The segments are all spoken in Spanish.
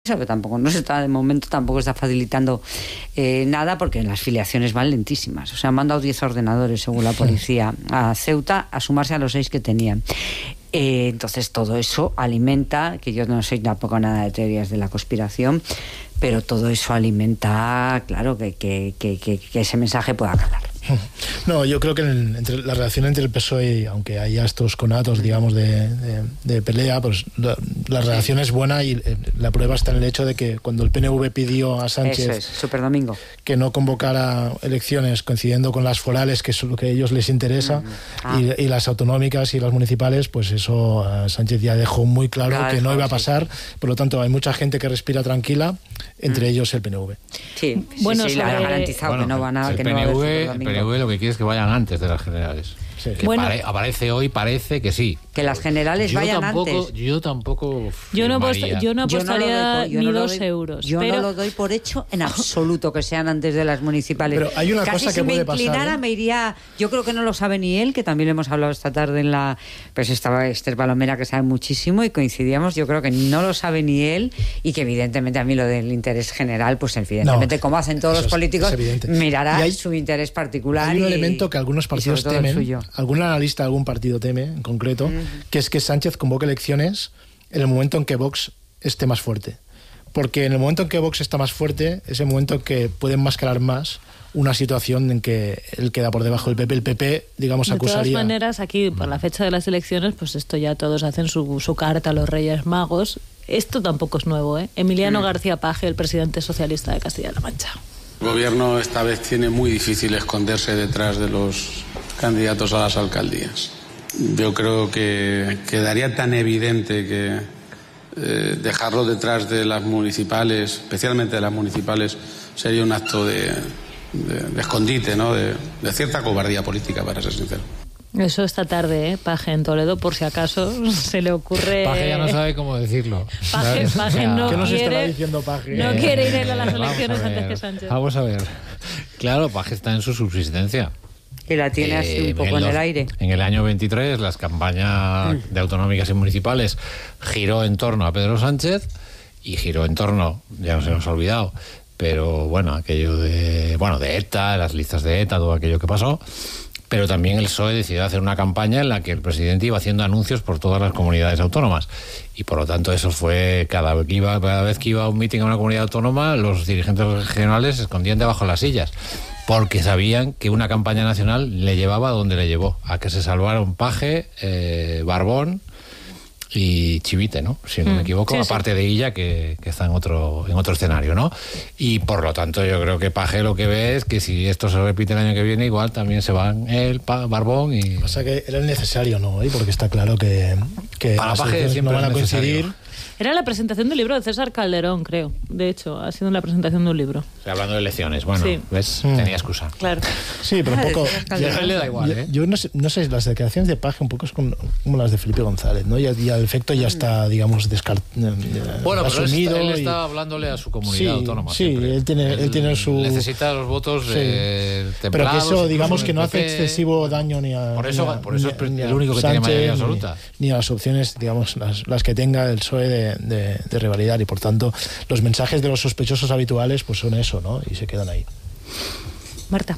pero tampoco de momento tampoco está facilitando nada, porque las filiaciones van lentísimas. O sea, han mandado 10 ordenadores, según la policía, a Ceuta a sumarse a los 6 que tenían. Entonces todo eso alimenta, que yo no soy tampoco nada de teorías de la conspiración, pero todo eso alimenta, claro, que ese mensaje pueda calar. No, yo creo que entre la relación entre el PSOE, aunque haya estos conatos, digamos, de pelea, pues la relación es buena, y la prueba está en el hecho de que cuando el PNV pidió a Sánchez Superdomingo, que no convocara elecciones coincidiendo con las forales, que es lo que a ellos les interesa, y las autonómicas y las municipales, pues eso Sánchez ya dejó muy claro que no iba a pasar. Por lo tanto, hay mucha gente que respira tranquila, entre ellos el PNV. Sí, bueno, sí, ha garantizado que no van a... El PNV lo que quiere es que vayan antes de las generales. Sí. Que bueno, aparece hoy, parece que sí. Que las generales vayan antes. Yo tampoco. Yo no apostaría ni 2 euros. Yo no lo doy por hecho en absoluto que sean antes de las municipales. Pero hay una cosa que puede pasar. Si me inclinara, me iría. Yo creo que no lo sabe ni él, que también lo hemos hablado esta tarde en la. Pues estaba Esther Palomera, que sabe muchísimo, y coincidíamos. Yo creo que no lo sabe ni él, y que evidentemente a mí lo del interés general, pues evidentemente, como hacen todos los políticos, mirará su interés particular. Hay un elemento que algunos partidos temen. Algún analista de algún partido teme, en concreto, que es que Sánchez convoque elecciones en el momento en que Vox esté más fuerte. Porque en el momento en que Vox está más fuerte, es el momento en que puede enmascarar más una situación en que él queda por debajo del PP. El PP, digamos, acusaría... De todas maneras, aquí, por la fecha de las elecciones, pues esto ya todos hacen su carta a los Reyes Magos. Esto tampoco es nuevo, ¿eh? Emiliano García Paje, el presidente socialista de Castilla-La Mancha. El gobierno esta vez tiene muy difícil esconderse detrás de los candidatos a las alcaldías. Yo creo que quedaría tan evidente que dejarlo detrás de las municipales, especialmente de las municipales, sería un acto de escondite, ¿no? De cierta cobardía política, para ser sincero. Eso esta tarde, Paje en Toledo, por si acaso se le ocurre... Paje ya no sabe cómo decirlo. Paje no ¿Qué nos quiere... estará diciendo Paje? No quiere ir a las elecciones antes que Sánchez. Vamos a ver. Claro, Paje está en su subsistencia. Que la tiene así un poco en el aire. En el año 23, las campañas de autonómicas y municipales giró en torno a Pedro Sánchez, y giró en torno, ya no se nos ha olvidado, pero bueno, aquello de ETA, las listas de ETA, todo aquello que pasó. Pero también el PSOE decidió hacer una campaña en la que el presidente iba haciendo anuncios por todas las comunidades autónomas. Y por lo tanto eso fue, cada vez que iba a un mitin a una comunidad autónoma, los dirigentes regionales se escondían debajo de las sillas, porque sabían que una campaña nacional le llevaba a donde le llevó, a que se salvaron Paje, Barbón y Chivite, ¿no? Si no me equivoco, aparte de Illa, que está en otro escenario, ¿no? Y por lo tanto yo creo que Paje lo que ve es que si esto se repite el año que viene, igual también se van él, Barbón y... O sea que era necesario, ¿no? Porque está claro que para Paje no van a coincidir. Era la presentación del libro de César Calderón, creo. De hecho, ha sido la presentación de un libro. Hablando de elecciones, bueno, ¿ves? Tenía excusa. Claro. Sí, pero un poco... A él le da igual, ¿eh? Yo no sé, las declaraciones de Paje un poco es como las de Felipe González, ¿no? Ya el efecto ya está, digamos, bueno, asumido. Pero él está hablándole a su comunidad autónoma. Sí, él tiene su... Necesita los votos templados. Pero que eso, digamos, que no hace excesivo daño ni a... Por eso es el único que tiene mayoría absoluta. Ni a las opciones, digamos, las que tenga el PSOE de revalidar, y por tanto los mensajes de los sospechosos habituales pues son eso, ¿no? Y se quedan ahí. Marta.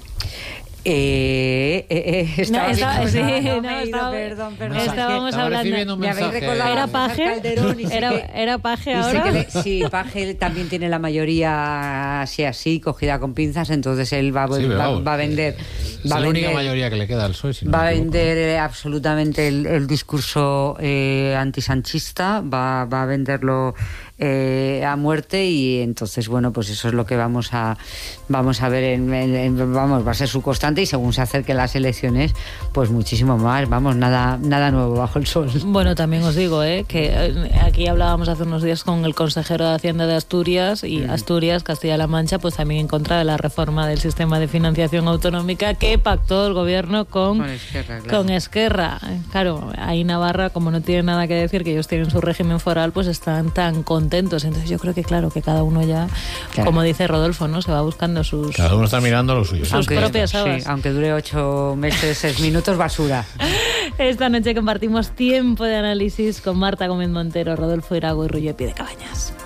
Estábamos hablando. Me habéis recordado. ¿Era Paje? ¿Era Paje ahora? Sí, Paje también tiene la mayoría así, cogida con pinzas, entonces él va a vender. Es la única mayoría que le queda al PSOE. Va a vender absolutamente el discurso antisanchista, va a venderlo a muerte, y entonces bueno, pues eso es lo que vamos a ver va a ser su constante, y según se acerquen las elecciones pues muchísimo más, nada nuevo bajo el sol. Bueno, también os digo que aquí hablábamos hace unos días con el consejero de Hacienda de Asturias, y Asturias, Castilla-La Mancha, pues también en contra de la reforma del sistema de financiación autonómica que pactó el gobierno con Esquerra. Claro, ahí Navarra, como no tiene nada que decir, que ellos tienen su régimen foral, pues están tan contentos. Entonces yo creo que claro, que cada uno ya, como dice Rodolfo, ¿no? Se va buscando sus... Cada uno está mirando lo suyo. Sus propias habas. Sí, aunque dure 8 meses, 6 minutos, basura. Esta noche compartimos tiempo de análisis con Marta Gómez Montero, Rodolfo Irago y Rullo Pie de Cabañas.